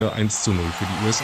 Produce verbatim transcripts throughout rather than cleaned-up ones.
eins zu null für die U S A.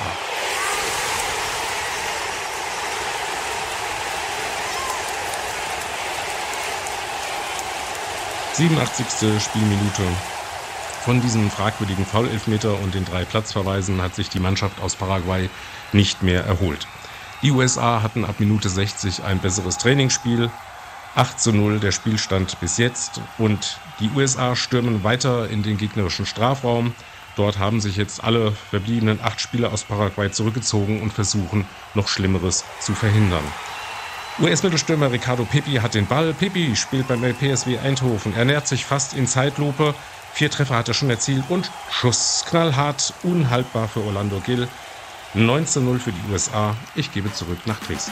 siebenundachtzigste Spielminute. Von diesem fragwürdigen Foul-Elfmeter und den drei Platzverweisen hat sich die Mannschaft aus Paraguay nicht mehr erholt. Die U S A hatten ab Minute sechzig ein besseres Trainingsspiel. acht zu null der Spielstand bis jetzt. Und die U S A stürmen weiter in den gegnerischen Strafraum. Dort haben sich jetzt alle verbliebenen acht Spieler aus Paraguay zurückgezogen und versuchen, noch Schlimmeres zu verhindern. U S-Mittelstürmer Ricardo Pepi hat den Ball. Pepi spielt beim P S V Eindhoven. Er nähert sich fast in Zeitlupe. Vier Treffer hat er schon erzielt und Schuss. Knallhart, unhaltbar für Orlando Gil. neun zu null für die U S A. Ich gebe zurück nach Dresden.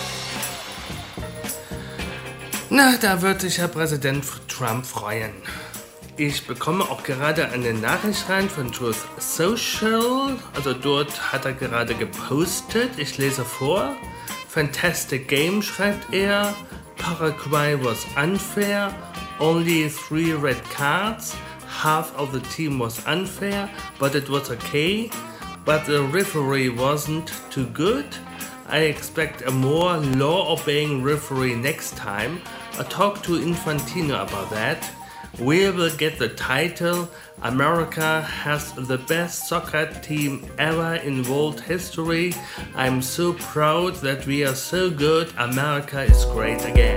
Na, da wird sich Herr Präsident Trump freuen. Ich bekomme auch gerade eine Nachricht rein von Truth Social. Also dort hat er gerade gepostet. Ich lese vor. Fantastic game, schreibt er. Paraguay was unfair. Only three red cards. Half of the team was unfair, but it was okay. But the referee wasn't too good. I expect a more law-obeying referee next time. I talked to Infantino about that. We will get the title. America has the best soccer team ever in world history. I'm so proud that we are so good. America is great again.